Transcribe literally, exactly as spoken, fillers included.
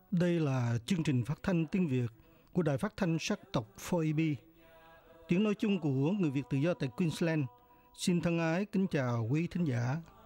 Đây là chương trình phát thanh tiếng Việt của Đài Phát thanh Sắc tộc bốn A B, tiếng nói chung của người Việt tự do tại Queensland. Xin thân ái kính chào quý thính giả.